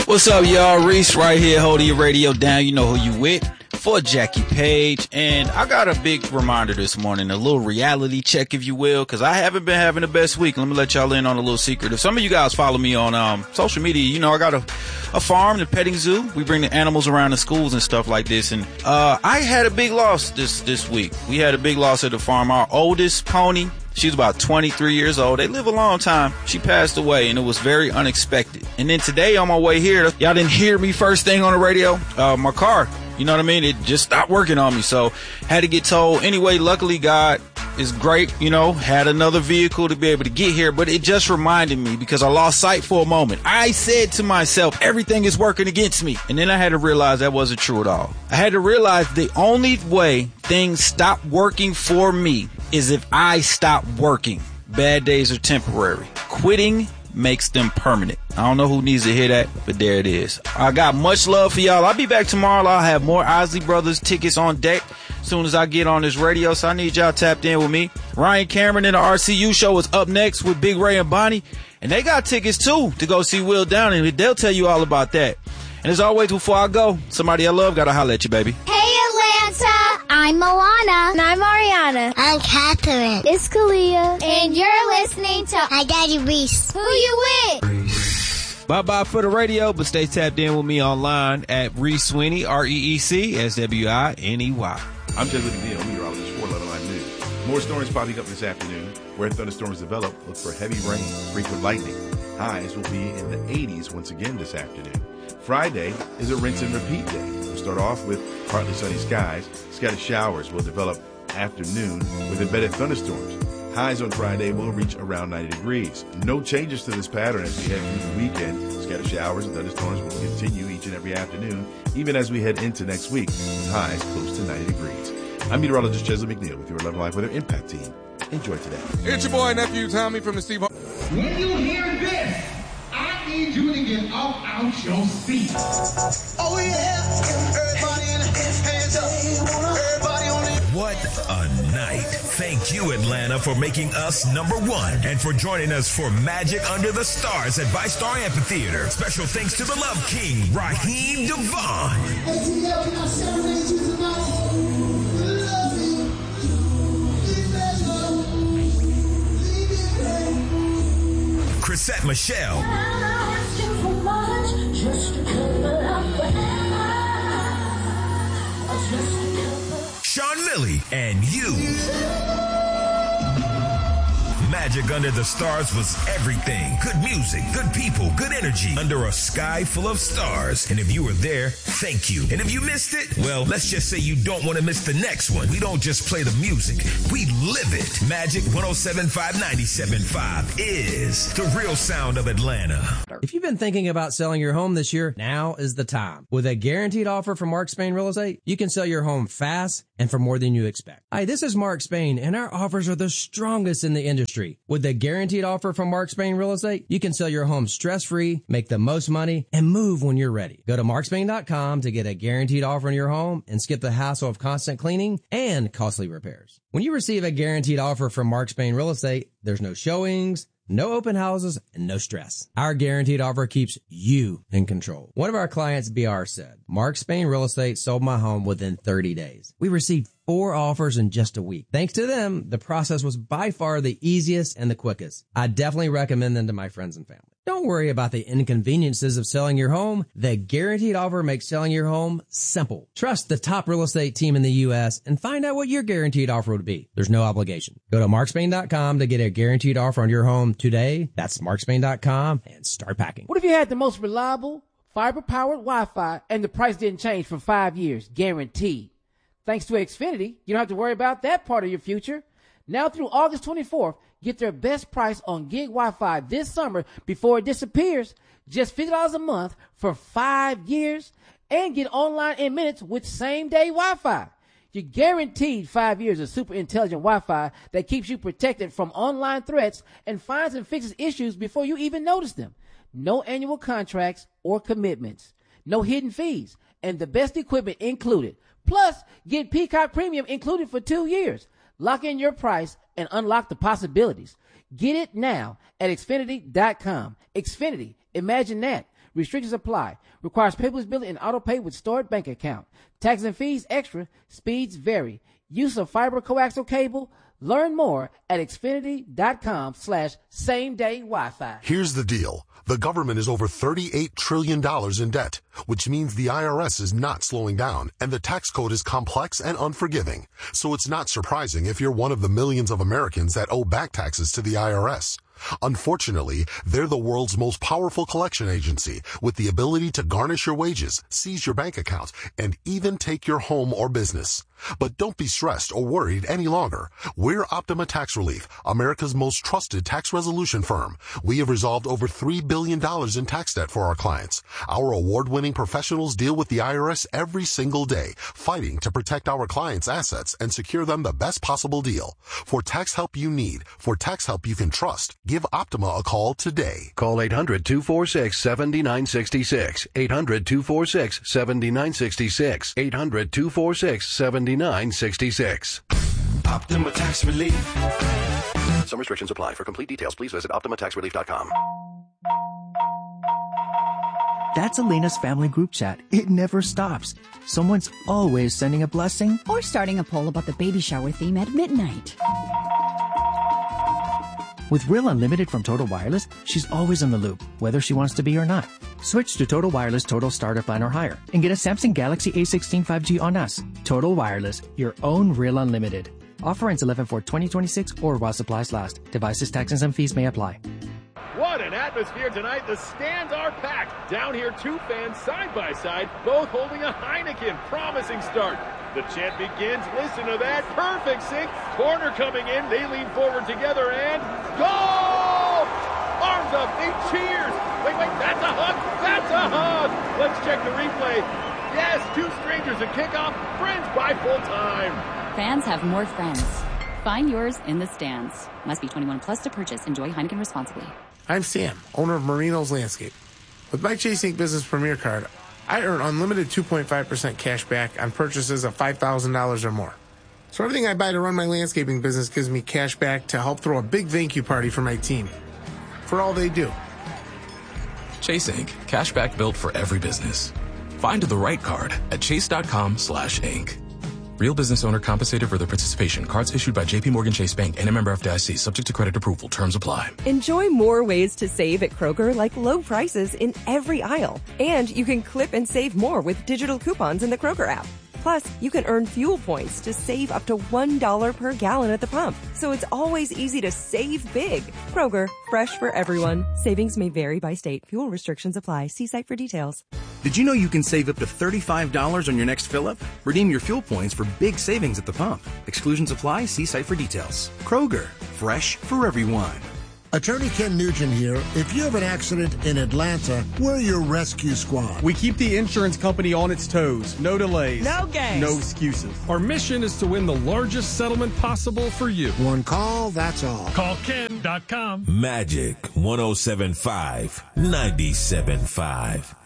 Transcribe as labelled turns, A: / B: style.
A: What's up, y'all? Reese right here, holding your radio down. You know who you with. For Jackie Page. And I got a big reminder this morning, a little reality check, if you will, because I haven't been having the best week. Let me let y'all in on a little secret. If some of you guys follow me on social media, you know I got a farm, the petting zoo. We bring the animals around the schools and stuff like this. And I had a big loss this week. We had a big loss at the farm. Our oldest pony, she was about 23 years old. They live a long time. She passed away, and it was very unexpected. And then today on my way here, y'all didn't hear me first thing on the radio. My car, you know what I mean? It just stopped working on me, so had to get towed. Anyway, luckily God is great, you know, had another vehicle to be able to get here, but it just reminded me because I lost sight for a moment. I said to myself, everything is working against me. And then I had to realize that wasn't true at all. I had to realize the only way things stop working for me is if I stop working. Bad days are temporary. Quitting makes them permanent. I don't know who needs to hear that, but there it is. I got much love for y'all. I'll be back tomorrow. I'll have more Isley Brothers tickets on deck as soon as I get on this radio, so I need y'all tapped in with me. Ryan Cameron and the RCU show is up next with Big Ray and Bonnie, and they got tickets too to go see Will Downing. They'll tell you all about that. And as always, before I go, somebody I love gotta holler at you, baby.
B: Hey, Atlanta! I'm Milana.
C: And I'm Ariana.
D: I'm Catherine.
C: It's Kalia.
B: And you're listening to
D: Hi Daddy Reese.
B: Who You With?
A: Bye-bye for the radio, but stay tapped in with me online at Reese Sweeney, ReeSwiney.
E: I'm Jesse McNeil, meteorologist for 11 Line News. More storms popping up this afternoon. Where thunderstorms develop, look for heavy rain, frequent lightning. Highs will be in the 80s once again this afternoon. Friday is a rinse and repeat day. We'll start off with partly sunny skies. Scattered showers will develop afternoon with embedded thunderstorms. Highs on Friday will reach around 90 degrees. No changes to this pattern as we head through the weekend. Scattered showers and thunderstorms will continue each and every afternoon, even as we head into next week, with highs close to 90 degrees. I'm meteorologist Chesley McNeil with your 11 Live Weather Impact Team. Enjoy today.
F: It's your boy, nephew Tommy from the Steve.
G: When you hear this, I need you to get out your seat.
H: Oh yeah, everybody in the hands up. Everybody on it.
I: What a night. Thank you, Atlanta, for making us number one and for joining us for Magic Under the Stars at ViStar Amphitheater. Special thanks to the Love King, Raheem DeVaughn.
G: Hey, TL, can I serenade you tonight?
I: Chrisette Michelle. Sean Lilly and you. Magic Under the Stars was everything. Good music, good people, good energy under a sky full of stars. And if you were there, thank you. And if you missed it, well, let's just say you don't want to miss the next one. We don't just play the music. We live it. Magic 107.5 97.5 is the real sound of Atlanta.
J: If you've been thinking about selling your home this year, now is the time. With a guaranteed offer from Mark Spain Real Estate, you can sell your home fast and for more than you expect. Hi, this is Mark Spain, and our offers are the strongest in the industry. With a guaranteed offer from Mark Spain Real Estate, you can sell your home stress-free, make the most money, and move when you're ready. Go to markspain.com to get a guaranteed offer on your home and skip the hassle of constant cleaning and costly repairs. When you receive a guaranteed offer from Mark Spain Real Estate, there's no showings, no open houses, and no stress. Our guaranteed offer keeps you in control. One of our clients, BR, said, Mark Spain Real Estate sold my home within 30 days. We received 4 offers in just a week. Thanks to them, the process was by far the easiest and the quickest. I definitely recommend them to my friends and family. Don't worry about the inconveniences of selling your home. The guaranteed offer makes selling your home simple. Trust the top real estate team in the U.S. and find out what your guaranteed offer would be. There's no obligation. Go to markspain.com to get a guaranteed offer on your home today. That's markspain.com and start packing.
K: What if you had the most reliable, fiber-powered Wi-Fi and the price didn't change for 5 years? Guaranteed. Thanks to Xfinity, you don't have to worry about that part of your future. Now through August 24th, get their best price on gig Wi-Fi this summer before it disappears. Just $50 a month for 5 years and get online in minutes with same-day Wi-Fi. You're guaranteed 5 years of super intelligent Wi-Fi that keeps you protected from online threats and finds and fixes issues before you even notice them. No annual contracts or commitments. No hidden fees. And the best equipment included. Plus, get Peacock Premium included for 2 years. Lock in your price and unlock the possibilities. Get it now at Xfinity.com. Xfinity. Imagine that. Restrictions apply. Requires paperless billing and auto pay with stored bank account. Taxes and fees extra. Speeds vary. Use of fiber coaxial cable. Learn more at Xfinity.com/same-day Wi-Fi.
L: Here's the deal. The government is over $38 trillion in debt, which means the IRS is not slowing down, and the tax code is complex and unforgiving. So it's not surprising if you're one of the millions of Americans that owe back taxes to the IRS. Unfortunately, they're the world's most powerful collection agency with the ability to garnish your wages, seize your bank account, and even take your home or business. But don't be stressed or worried any longer. We're Optima Tax Relief, America's most trusted tax resolution firm. We have resolved over $3 billion in tax debt for our clients. Our award-winning professionals deal with the IRS every single day, fighting to protect our clients' assets and secure them the best possible deal. For tax help you need, for tax help you can trust, give Optima a call today.
M: Call 800-246-7966. 800-246-7966. 800-246-7966.
I: Optima Tax Relief.
M: Some restrictions apply. For complete details, please visit OptimaTaxRelief.com.
N: That's Elena's family group chat. It never stops. Someone's always sending a blessing
O: or starting a poll about the baby shower theme at midnight.
N: With Real Unlimited from Total Wireless, she's always in the loop, whether she wants to be or not. Switch to Total Wireless Total Starter Plan or higher and get a Samsung Galaxy A16 5G on us. Total Wireless, your own Real Unlimited. Offer ends 11/4/2026 or while supplies last. Devices, taxes, and fees may apply.
P: What an atmosphere tonight. The stands are packed. Down here, two fans side by side, both holding a Heineken. Promising start. The chant begins. Listen to that. Perfect sync. Corner coming in. They lean forward together and goal! Arms up. They cheers. Wait, that's a hug. That's a hug. Let's check the replay. Yes, two strangers at kickoff. Friends by full time.
Q: Fans have more friends. Find yours in the stands. Must be 21 plus to purchase. Enjoy Heineken responsibly.
R: I'm Sam, owner of Marino's Landscape. With my Chase Ink Business Premier Card, I earn unlimited 2.5% cash back on purchases of $5,000 or more. So everything I buy to run my landscaping business gives me cash back to help throw a big thank you party for my team. For all they do.
S: Chase Ink. Cash back built for every business. Find the right card at chase.com/ink. Real business owner compensated for their participation. Cards issued by JP Morgan Chase Bank and a member FDIC. Subject to credit approval. Terms apply.
T: Enjoy more ways to save at Kroger, like low prices in every aisle. And you can clip and save more with digital coupons in the Kroger app. Plus, you can earn fuel points to save up to $1 per gallon at the pump. So it's always easy to save big. Kroger, fresh for everyone. Savings may vary by state. Fuel restrictions apply. See site for details.
U: Did you know you can save up to $35 on your next fill-up? Redeem your fuel points for big savings at the pump. Exclusions apply. See site for details. Kroger, fresh for everyone.
V: Attorney Ken Nugent here. If you have an accident in Atlanta, we're your rescue squad.
W: We keep the insurance company on its toes. No delays.
X: No games.
W: No excuses.
Y: Our mission is to win the largest settlement possible for you.
V: One call, that's all.
Y: Call Ken.com.
I: Magic 107.5, 97.5.